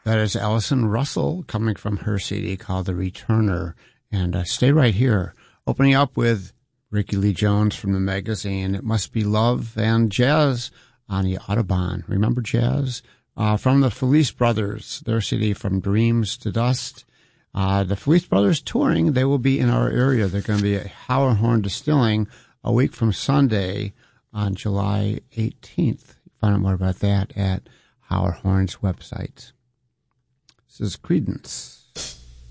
That is Allison Russell coming from her CD called The Returner. And stay right here. Opening up with Ricky Lee Jones from the magazine It Must Be Love and Jazz on the Audubon. Remember Jazz? From the Felice Brothers, their CD From Dreams to Dust. The Felice Brothers touring. They will be in our area. They're going to be at Howard Horn Distilling a week from Sunday on July 18th. Find out more about that at Howard Horn's website. This is Creedence.